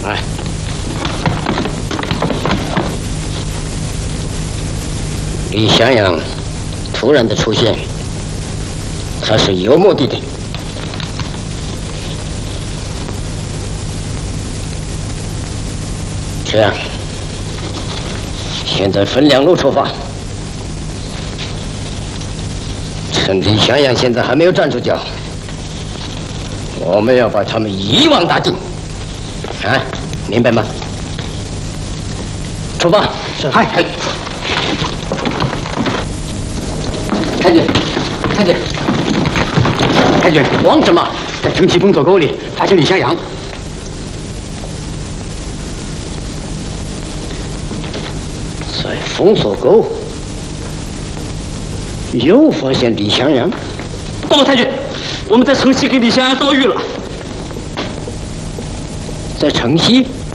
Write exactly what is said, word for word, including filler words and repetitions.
哎，李向阳突然的出现，他是有目的的。这样，现在分两路出发。 趁李向阳现在还没有站住脚，我们要把他们一网打尽，啊，明白吗？出发！是。嗨，开。太君，太君，太君，慌什么？在城西封锁沟里发现李向阳。在封锁沟。 又发现李向阳，报告太君，我们在城西给李向阳遭遇了。在城西，